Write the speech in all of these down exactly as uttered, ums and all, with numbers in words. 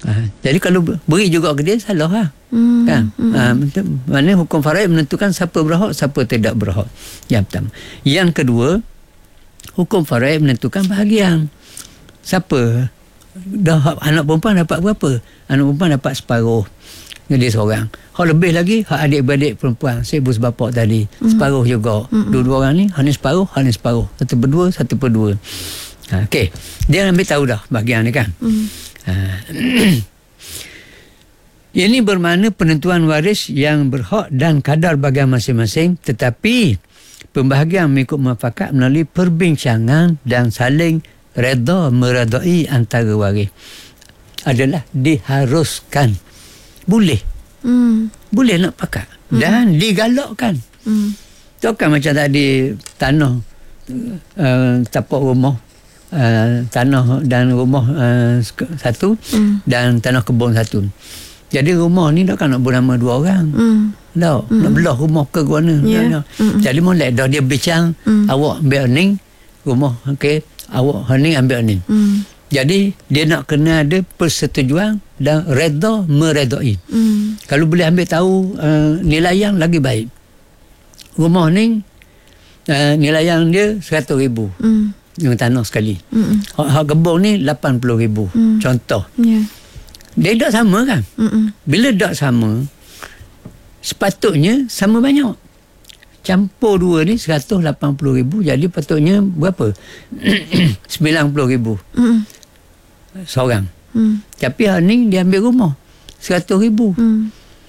Ha, jadi kalau beri juga ke dia, salah lah. Hmm. Kan? Hmm. Ha, mana hukum faraid menentukan siapa berhak, siapa tidak berhak. Yang pertama. Yang kedua, hukum faraid menentukan bahagian. Siapa? Dah anak perempuan dapat berapa? Anak perempuan dapat separuh. Dia seorang. Hak lebih lagi, hak adik-beradik perempuan, ibu sebapak tadi, hmm. separuh juga. Hmm. Dua-dua orang ni, hak ni separuh, hak ni separuh. Satu per dua, satu per dua. Ha, Okey. Dia ambil tahu dah bahagian ni kan. Hmm. Ha. Ini bermakna penentuan waris yang berhak dan kadar bahagian masing-masing, tetapi pembahagian mengikut muafakat melalui perbincangan dan saling redha meredai antara waris adalah diharuskan. Boleh. Hmm. Boleh nak pakat. Hmm. Dan digalakkan. Hmm. Takkan macam tadi tanah uh, tapak rumah, Uh, tanah dan rumah uh, satu mm. dan tanah kebun satu. Jadi rumah ni takkan nak bernama dua orang. Mm. Tak. Mm. Nak belah rumah ke mana. Yeah. Jadi molek dah dia bincang, mm. awak ambil ni rumah, okey, awak ni ambil ni. Mm. Jadi dia nak kena ada persetujuan dan redha meredai. Mm. Kalau boleh ambil tahu uh, nilaian lagi baik. Rumah ni uh, nilaian dia seratus ribu. Mm. Yang tanah sekali. Mm-mm. Hak, hak kebun ni lapan puluh ribu. Mm. Contoh. Yeah. Dia tak sama kan? Mm-mm. Bila tak sama, sepatutnya sama banyak. Campur dua ni seratus lapan puluh ribu, jadi patutnya berapa? sembilan puluh ribu. Mm. Seorang. Mm. Tapi hak ni dia ambil rumah seratus ribu. Mm.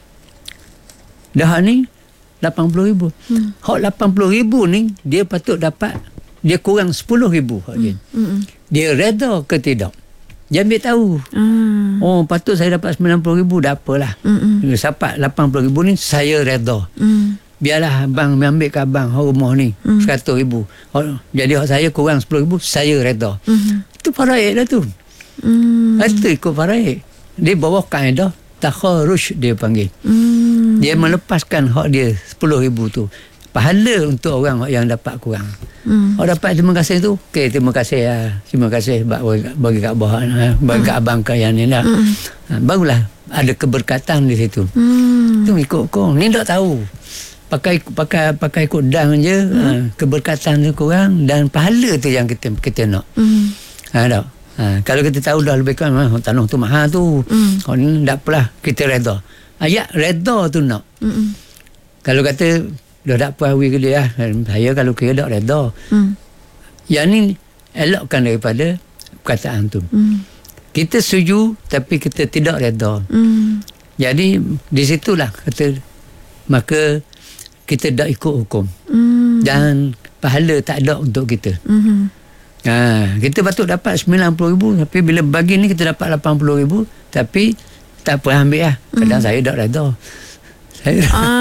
Dah ni lapan puluh ribu. Mm. Hak lapan puluh ribu ni dia patut dapat, dia kurang sepuluh ribu. Mm. Mm. Dia reda ke tidak? Dia ambil tahu. Mm. Oh, patut saya dapat sembilan puluh ribu, dah apalah. Mm. Sapat lapan puluh ribu ni, saya reda. Mm. Biarlah abang ambil ke abang rumah ni, mm. seratus ribu. Oh, jadi saya kurang sepuluh ribu, saya reda. Mm. Itu faraid lah tu. Mm. Itu ikut faraid. Dia bawa kaedah takharush, dia panggil. Mm. Dia melepaskan hak dia sepuluh ribu tu. Pahala untuk orang yang dapat kurang. Hmm. Orang dapat terima kasih tu, okey, terima kasih ya. Terima kasih bagi, bagi kat bawah, bagi kat abang ke yang ni lah. Hmm. Ha, barulah ada keberkatan di situ. Hmm. Tu ikut kau. Ni tak tahu. Pakai pakai pakai ikut dang je, hmm. ha, keberkatan tu kurang dan pahala tu yang kita kita nak. Hmm. Ha, tak? Ha, kalau kita tahu dah lebih kurang, oh, tanah tu mahal tu. Hmm. Oh, ni tak apalah, kita reda. Ayat reda tu nak. Hmm. Kalau kata dah tak puas ke dia, saya kalau kira tak reda. Hmm. Yang ni elakkan daripada perkataan tu. Hmm. Kita setuju tapi kita tidak reda. Hmm. Jadi di situlah kata, maka kita tak ikut hukum. Hmm. Dan pahala tak ada untuk kita. Hmm. Ha, kita patut dapat sembilan puluh ribu, tapi bila bagi ni kita dapat lapan puluh ribu, tapi tak apa ambil lah. Kadang hmm. saya tak reda. Saya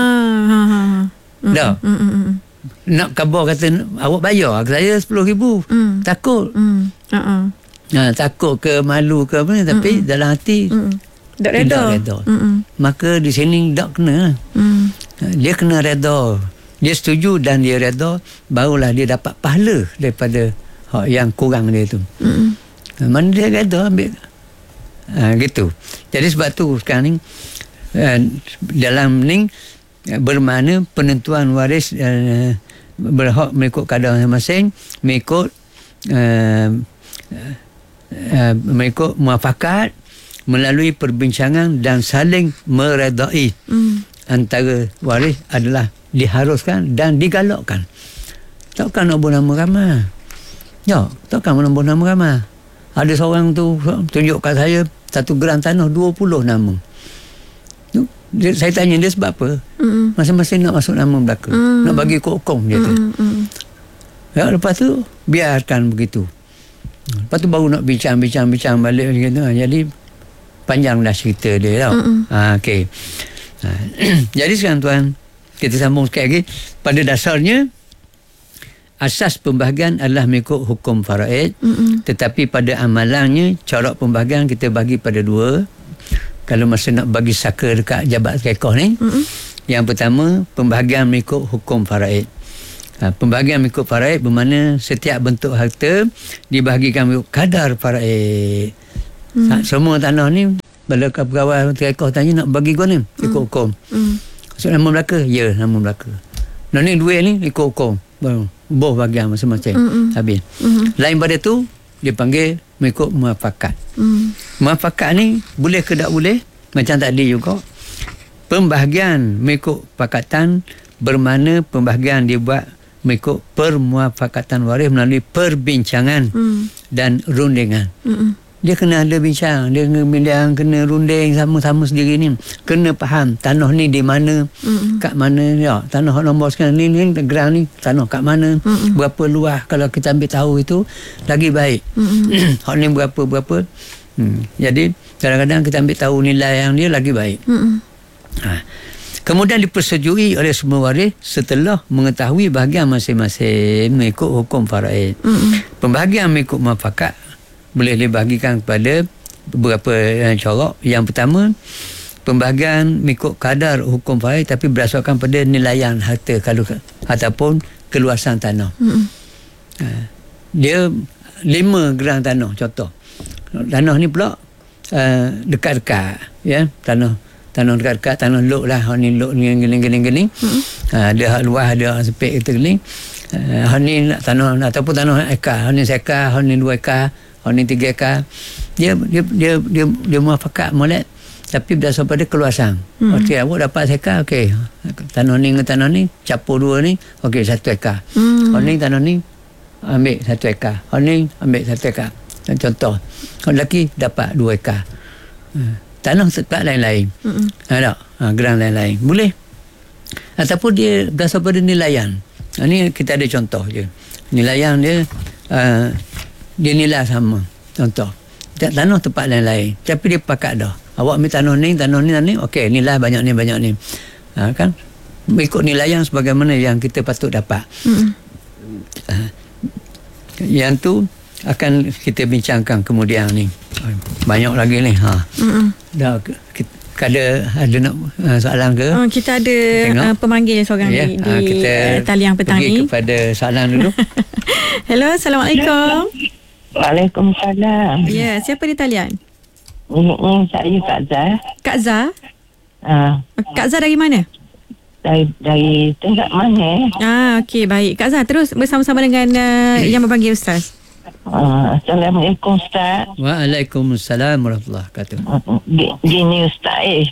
ah. Dah. Mm, mm, mm. Nak khabar kata awak bayar, saya sepuluh ribu. Mm. Takut. Mm. Uh-uh. Ha, takut ke malu ke apa, tapi mm, dalam hati mm, tak reda. reda. Mm, maka di sini tak kena. Mm. Dia kena reda. Dia setuju dan dia reda, barulah dia dapat pahala daripada hak yang kurang dia tu. Mm. Mana dia reda ambil. Ha, gitu. Jadi sebab tu sekarang ni uh, dalam ni bermakna penentuan waris uh, berhak mengikut kadar masing-masing, mengikut uh, uh, mengikut muafakat melalui perbincangan dan saling meredai. Mm. Antara waris adalah diharuskan dan digalakkan. Takkan nak buat nama ramai. Ya, takkan nak buat nama ramai. Ada seorang tu tunjuk kat saya satu geran tanah dua puluh nama. Dia, saya tanya dia sebab apa? Mm. Masing-masing nak masuk nama belaka. Mm. Nak bagi hukum dia tu. Mm. Ya, lepas tu biarkan begitu. Lepas tu baru nak bincang-bincang-bincang balik gitu. Jadi panjanglah cerita dia tau. Ha, okey. Ha, jadi sekarang tuan, kita sambung sekali lagi. Pada dasarnya asas pembahagian adalah mengikut hukum faraid. Mm. Tetapi pada amalannya corak pembahagian kita bagi pada dua. Kalau masa nak bagi saka dekat jabat kekoh ni, mm-hmm. yang pertama pembahagian mengikut hukum faraid. Ha, pembahagian mengikut faraid bermakna setiap bentuk harta dibahagikan mengikut kadar faraid. Mm. Semua tanah ni bila pegawai terekor tanya nak bagi kau ni ikut Mm. hukum. Mm. So nama Melaka? Ya, nama Melaka. Nah ni duit ni ikut hukum. Baru boh bagian masing-masing. Mm-mm. Habis. Mm. Lain pada tu dia panggil mengikut muafakat. Mm. Muafakat ni boleh ke tak boleh? Macam tadi juga. Pembahagian mengikut pakatan bermakna pembahagian dibuat mengikut permuafakatan waris melalui perbincangan Mm. dan rundingan. Mm. Dia kena ada bincang, dia kena, dia kena runding sama-sama sendiri ni. Kena faham tanah ni di mana, Mm. kat mana, ya, tanah nombor sekian ni, ni ground ni, tanah kat mana, Mm. berapa luas. Kalau kita ambil tahu itu, lagi baik. Mm. Hak ni berapa, berapa. Hmm. Jadi, kadang-kadang kita ambil tahu nilai yang dia lagi baik. Mm. Ha. Kemudian dipersetujui oleh semua waris setelah mengetahui bahagian masing-masing mengikut hukum faraid. Mm. Pembahagian mengikut muafakat boleh dibahagikan kepada beberapa uh, corak. Yang pertama, pembahagian mengikut kadar hukum faraid tapi berdasarkan pada nilaian harta kalau ataupun keluasan tanah. Mm. Uh, dia lima gram tanah contoh. Tanah ni pula uh, dekat-dekat, ya, tanah tanah dekat-dekat, tanah lok lah. Hak ni lok ni geling-geling-geling. Hmm. Uh, ada hak luas, ada hak sempit kita geling. Uh, hak ni tanah ataupun tanah ekar. Hak ni sekar, hak ni dua ekar, hak ni tiga ekar. Dia dia dia dia, dia muafakat molek tapi berdasar pada keluasan. Hmm. Okey, awak dapat sekar, okey. Tanah ni dengan tanah ni capur dua ni, okey satu ekar. Hmm. Hak ni tanah ni ambil satu ekar. Hak ni ambil satu ekar. Contoh, orang lelaki dapat dua ekar. Uh, tanah tempat lain-lain. Mm-mm. Ha, tak? Ha, geram lain-lain. Boleh. Ataupun dia berdasar pada nilaian. Ha, ni kita ada contoh je. Nilaian dia, uh, dia nilai sama. Contoh. Tanah tempat lain-lain. Tapi dia pakat dah. Awak ambil tanah ni, tanah ni, tanah ni. Okey, nilai banyak ni, banyak ni. Ha, kan? Mengikut nilaian sebagaimana yang kita patut dapat. Mm. Uh, yang tu akan kita bincangkan kemudian ni. Banyak lagi ni. Ha. Mm. Dah kita ada ada nak uh, soalan ke? Oh, kita ada uh, pemanggil seorang ya, di, ha, di kita uh, talian petang pergi ni. kepada soalan dulu. Hello, Assalamualaikum. Waalaikumsalam. Ya, yeah, siapa di talian? Ini, ini saya Kak Zah. Kak Zah. Uh, Kak Zah dari mana? dari dari Tengah mana? Ah, okey, baik. Kak Zah terus bersama-sama dengan uh, yang memanggil Ustaz. Uh, Assalamualaikum Ustaz. Waalaikumsalam warahmatullahi wabarakatuh. Uh, gini Ustaz eh.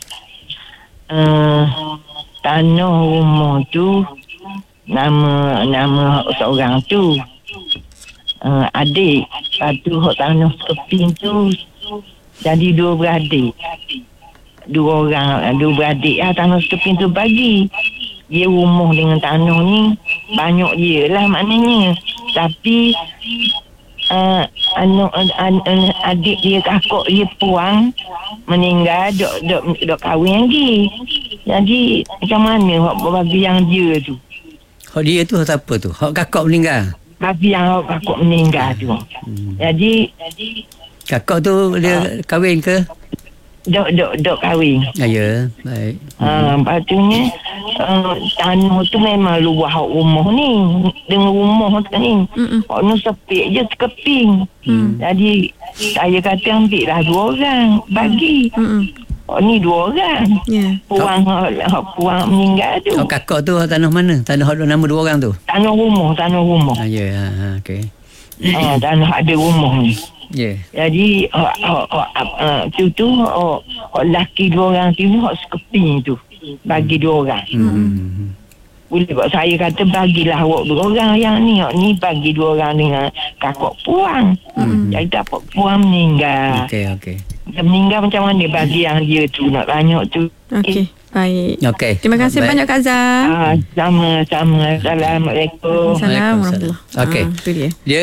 Uh, tanah rumah tu nama nama seorang tu. Uh, adik. Lepas tu hak tanah sekeping tu jadi dua beradik. Dua orang, dua beradik lah tanah sekeping tu bagi. Dia rumah dengan tanah ni banyak je lah maknanya. Tapi uh, anu, an, an, adik dia, kakak dia puang meninggal, dok dok dok kahwin lagi. Jadi macam mana hak bagi yang dia tu? Hak dia tu hak apa tu? Hak kakak meninggal. Bagi yang hak kakak meninggal tu. Hmm. Jadi kakak tu dia uh, kahwin ke? Dok dok dok kahwin. Ya, ya, baik. Ah, hmm. Patutnya uh, tanah tu memang luas rumah ni. Dengan rumah tu ni. Hak ni sepik je sekeping. Hmm. Jadi saya kata ambil lah dua orang bagi. Hmm. Hak ni dua orang. Yeah. Puang hak puang meninggal tu. Hak kakak tu hak tanah mana? Tanah hak nama dua orang tu? Tanah rumah, tanah rumah. Ah, ya, ha, okey. Ah, tanah ada rumah ni. Ya. Yeah. Jadi hak hak hak tu tu hak hak laki dua orang tu hak sekeping tu bagi dua orang. Hmm. Boleh buat saya kata bagilah awak dua orang yang ni hak ni bagi dua orang dengan kakak puang. Hmm. Jadi dapat puang meninggal. Okey okey. Dia meninggal macam mana bagi yang dia tu nak banyak tu. Okey. Baik. Okey. Terima kasih baik. banyak Kak Zah. Ah, sama-sama. Assalamualaikum. Assalamualaikum. Okey. Ah, itu dia. Dia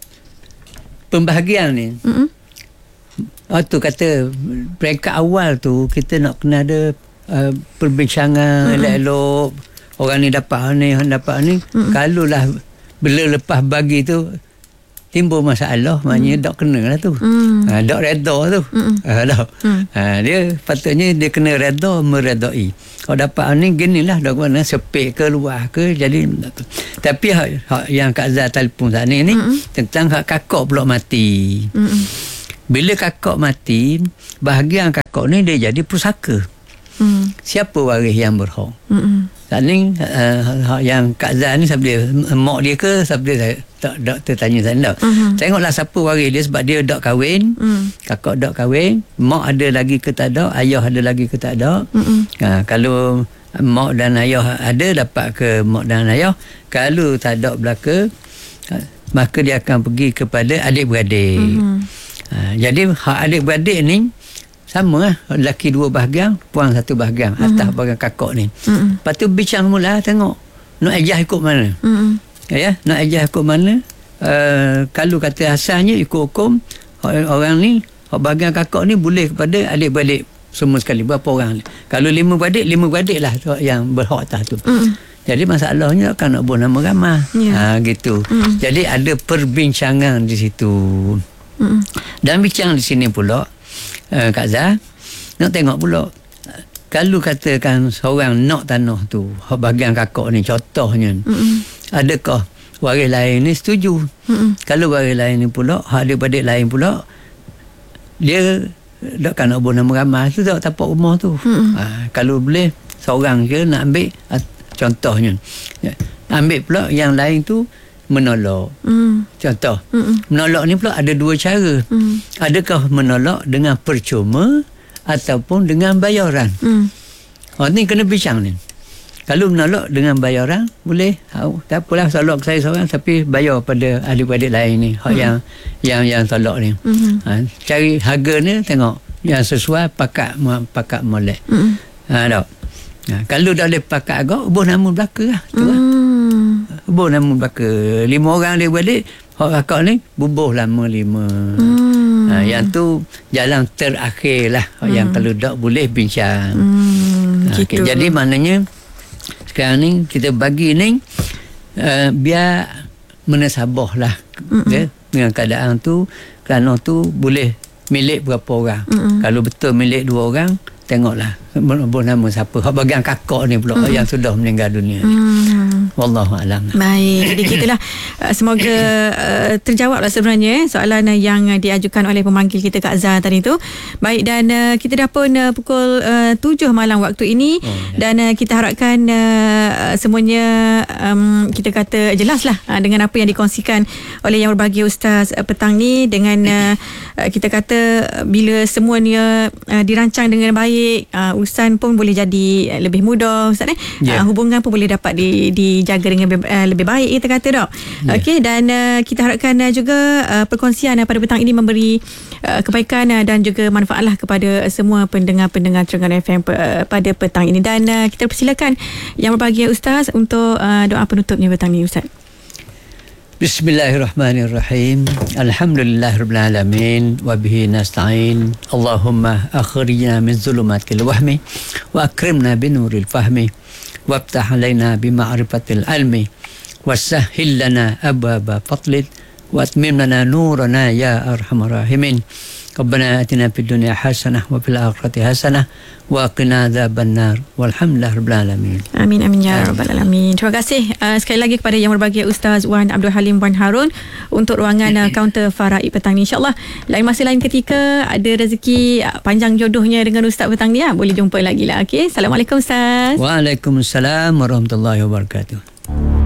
pembahagian ni. Mm-hmm. Waktu kata peringkat awal tu kita nak kena ada uh, perbincangan mm-hmm. elok-elok. Orang ni dapat ni, orang dapat ni. Mm-hmm. Kalaulah bila lepas bagi tu timbul masalah, maknanya mm. dok kena lah tu. Mm. Ha, dok reda tu. Mm. Ha, dok. Mm. Ha, dia patutnya dia kena reda meredai. Kalau dapat ni ginilah dok mana sepik ke luah ke jadi. Tapi hak, hak yang Kak Zah telefon saat ni ni mm. tentang hak kakak pula mati. Mm. Bila kakak mati, bahagian kakak ni dia jadi pusaka. Hmm. Siapa waris yang berhak? Hmm. Saat ni uh, yang Kak Zah ni siapa dia? Mak dia ke siapa dia? Saya tak doktor tanya saya tak. Uh-huh. Tengoklah siapa waris dia sebab dia dak kahwin. Uh-huh. Kakak dak kahwin, mak ada lagi ke tak ada, ayah ada lagi ke tak ada. Uh-huh. Ha, kalau mak dan ayah ada, dapat ke mak dan ayah. Kalau tak ada belaka, maka dia akan pergi kepada adik-beradik. Uh-huh. Ha, jadi hak adik-beradik ni sama lah, lelaki dua bahagian, puan satu bahagian, mm-hmm. atas bahagian kakak ni. Mm-hmm. Lepas tu bincang mula, tengok nak ejah ikut mana. Mm-hmm. Ya, nak ejah ikut mana. Uh, kalau kata asalnya ikut hukum, orang ni, bahagian kakak ni boleh kepada adik-beradik semua sekali. Berapa orang ni? Kalau lima beradik, lima beradik lah yang berhak atas tu. Mm-hmm. Jadi masalahnya kan nak buat nama ramah. Yeah. Ha, gitu. Mm-hmm. Jadi ada perbincangan di situ. Mm-hmm. Dan bincang di sini pula, Uh, Kak Zah nak tengok pula, kalau katakan seorang nak tanah tu bahagian kakak ni contohnya, mm-mm. adakah waris lain ni setuju? Mm-mm. Kalau waris lain ni pula hak adik-beradik lain pula, dia takkan nak buat nama ramah tu, tak tapak rumah tu. Ha, kalau boleh seorang je nak ambil, contohnya ambil pula yang lain tu menolak. Mm. Contoh, Mm-mm. menolak ni pula ada dua cara. Mm. Adakah menolak dengan percuma ataupun dengan bayaran? Mm. Oh, ni kena bincang ni. Kalau menolak dengan bayaran, boleh. Oh, tak apalah, tolak saya seorang tapi bayar pada adik-adik lain ni. Mm. Yang yang yang tolak ni. Mm-hmm. Ha, cari harga ni, tengok yang sesuai pakat pakat molek. Mm. Ha, tak. Ha, kalau dah boleh pakat agak, ubah nama belaka lah. Tu lah. Mm. Bubuh nama belaka. Lima orang dia balik, hak kakak ni bubuh lama lima. Hmm. Ha, yang tu jalan terakhir lah. Hmm. Yang kalau tak boleh bincang. Hmm, ha, gitu. Okay. Jadi maknanya sekarang ni kita bagi ni uh, biar menasabah lah. Hmm. Okay? Dengan keadaan tu, kerana tu boleh milik berapa orang. Hmm. Kalau betul milik dua orang, tengoklah bubuh nama siapa. Hak bagian kakak ni pula, hmm. yang sudah meninggal dunia ni. Hmm. Wallahualam. Baik, jadi gitulah. Semoga uh, terjawablah sebenarnya soalan yang diajukan oleh pemanggil kita Kak Zah tadi tu. Baik, dan uh, kita dah pun uh, pukul uh, tujuh malam waktu ini. Oh, ya. Dan uh, kita harapkan uh, semuanya um, kita kata jelaslah uh, dengan apa yang dikongsikan oleh yang berbahagia Ustaz uh, petang ni, dengan uh, uh, kita kata uh, bila semuanya uh, dirancang dengan baik, uh, urusan pun boleh jadi uh, lebih mudah Ustaz eh. Yeah. Uh, hubungan pun boleh dapat di, di jaga dengan lebih, uh, lebih baik kita kata tak. Yeah. Okey, dan uh, kita harapkan uh, juga uh, perkongsian uh, pada petang ini memberi uh, kebaikan uh, dan juga manfaatlah kepada semua pendengar-pendengar Terengganu F M uh, pada petang ini. Dan uh, kita persilakan yang berbahagia Ustaz untuk uh, doa penutupnya petang ini Ustaz. Bismillahirrahmanirrahim. Alhamdulillahirabbil alamin wa bihi nasta'in. Allahumma akhrijna min zulumatil wahmi wa akrimna bi nuril fahmi. وافتح علينا بمعرفة العلم وسهل لنا أبواب فضلك وأتمم لنا نورنا يا أرحم الراحمين. ربنا آتنا في الدنيا حسنة وفي الآخرة حسنة وقنا عذاب النار والحمد لله رب العالمين. Amin amin ya rabbal alamin. Terima kasih uh, sekali lagi kepada yang berbahagia Ustaz Wan Abdul Halim Wan Harun untuk ruangan uh, kaunter Faraid petang ni. InsyaAllah lain masa lain ketika ada rezeki uh, panjang jodohnya dengan Ustaz petang ni, uh, boleh jumpa lagi lah. Okay? Assalamualaikum Ustaz. Waalaikumsalam warahmatullahi wabarakatuh.